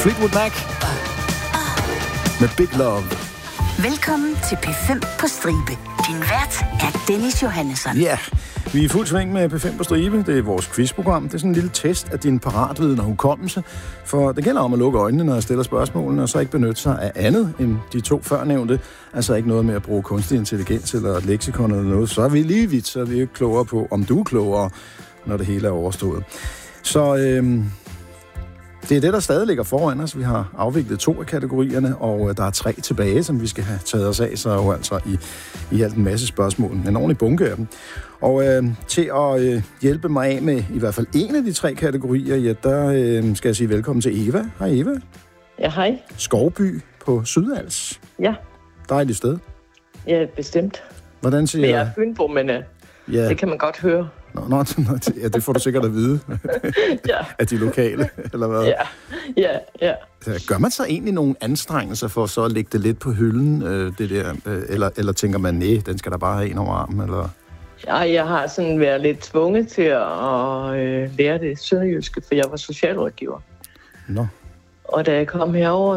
Fleetwood Mac med Big Love. Velkommen til P5 på stribe. Din vært er Dennis Johannesson. Ja, vi er i fuld sving med P5 på stribe. Det er vores quizprogram. Det er sådan en lille test af din paratviden og hukommelse. For det gælder om at lukke øjnene, når jeg stiller spørgsmålene, og så ikke benytte sig af andet end de to førnævnte. Altså ikke noget med at bruge kunstig intelligens eller et leksikon eller noget. Så er vi lige vidt, så er vi ikke klogere på, om du er klogere, når det hele er overstået. Så det er det, der stadig ligger foran os. Vi har afviklet 2 af kategorierne, og der er 3 tilbage, som vi skal have taget os af. Så er jo altså i alt en masse spørgsmål. En ordentlig bunke af dem. Og til at hjælpe mig af med i hvert fald en af de 3 kategorier, ja, der skal jeg sige velkommen til Eva. Hej Eva. Ja, hej. Skovby på Sydals. Ja. Dejligt sted. Ja, bestemt. Hvordan siger jeg? Jeg er Fynbo, men ja. Det kan man godt høre. Nå, ja, det får du sikkert at vide. Ja. Af de lokale, eller hvad? Ja. Gør man så egentlig nogle anstrengelser for så at lægge det lidt på hylden, det der? Eller tænker man, nej, den skal der bare have en over armen, eller? Ja, jeg har sådan været lidt tvunget til at lære det sønderjyske, for jeg var socialrådgiver. Nå. Og da jeg kom herover,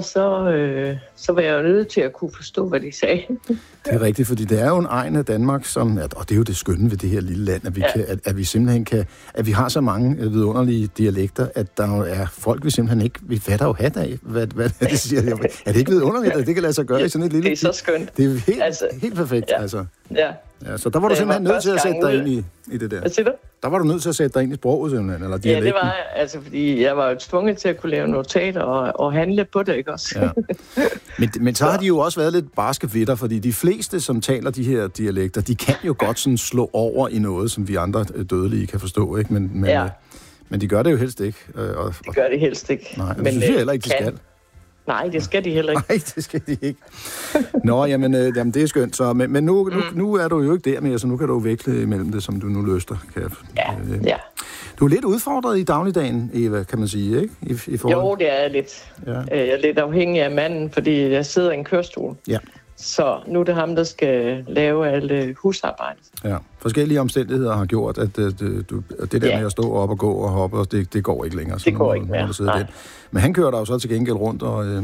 så var jeg jo nødt til at kunne forstå, hvad de sagde. Det er rigtigt, fordi det er jo en egen af Danmark, som, og det er jo det skønne ved det her lille land, at vi, at vi simpelthen kan, at vi har så mange vidunderlige dialekter, at der er folk, vi simpelthen ikke, vi fatter jo hat af, hvad det siger. Er det ikke vidunderligt, at det kan lade sig gøre i sådan et lille... Det er så skønt. Det er helt perfekt, altså. Ja, så der var du simpelthen nødt til at sætte dig ind i det der. Hvad siger du? Der var du nødt til at sætte dig ind i sproget, simpelthen, eller dialekten. Ja, det var jeg, altså, fordi jeg var jo tvunget til at kunne lave notater og handle på det, ikke også? Ja. Men så har de jo også været lidt barske vitter, fordi de fleste, som taler de her dialekter, de kan jo godt sådan slå over i noget, som vi andre dødelige kan forstå, ikke? Men de gør det jo helst ikke. De gør det helst ikke. Nej, det synes jeg heller ikke, de skal. Nej, det skal de heller ikke. Nej, det skal de ikke. Nå, jamen det er skønt. Så, men nu er du jo ikke der mere, så nu kan du jo veksle imellem det, som du nu lyster. Ja. Du er lidt udfordret i dagligdagen, Eva, kan man sige, ikke? I Jo, det er jeg lidt. Ja. Jeg er lidt afhængig af manden, fordi jeg sidder i en kørestol. Ja. Så nu er det ham, der skal lave alt husarbejde. Ja, forskellige omstændigheder har gjort, at det der med at stå op og gå og hoppe, det går ikke længere. Det går ikke mere. Men han kører der jo så til gengæld rundt og...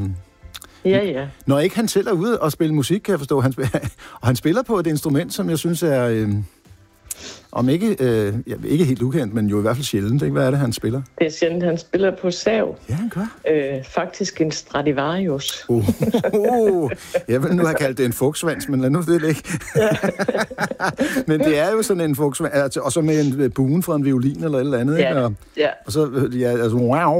Ja. Når ikke han selv er ude og spille musik, kan jeg forstå, og han spiller på et instrument, som jeg synes er... Om ikke helt ukendt, men jo i hvert fald sjældent. Ikke? Hvad er det, han spiller? Det er sjældent, han spiller på sav. Ja, han gør. Faktisk en Stradivarius. Jeg vil nu have kaldt det en fugtsvans, men lad nu det ligge. Men det er jo sådan en fugtsvans, altså, og så med en buen fra en violin eller et eller andet. Ja, ikke? ja. Og så, altså...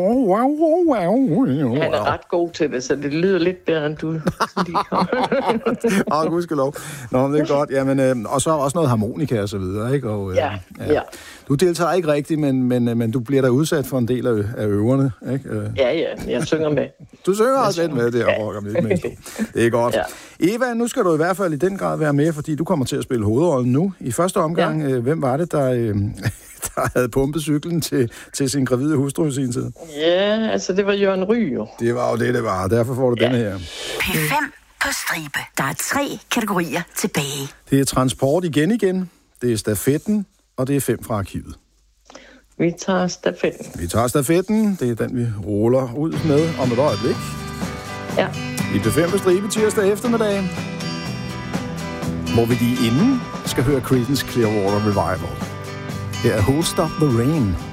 Han er ret god til det, så det lyder lidt bedre, end du lige kommer. Gudskelov. Nå, det er godt. Jamen, og så også noget harmonika og så videre, ikke? Og, ja. Du deltager ikke rigtigt, men du bliver da udsat for en del af øverne, ikke? Ja, jeg synger med. Du synger også lidt med det, og rocker lidt med. Det er godt. Ja. Eva, nu skal du i hvert fald i den grad være med, fordi du kommer til at spille hovedrollen nu. I første omgang, hvem var det, der havde pumpet cyklen til sin gravide hustru i sin tid? Ja, altså det var Jørgen Ryg jo. Det var jo det var. Derfor får du denne her. P5 på stribe. Der er 3 kategorier tilbage. Det er transport igen. Det er stafetten, og det er 5 fra arkivet. Vi tager stafetten. Det er den, vi ruller ud med om et øjeblik. Ja. I P5 på stribe tirsdag eftermiddag, hvor vi lige inden skal høre Creedence Clearwater Revival. Her er Who'll Stop the Rain.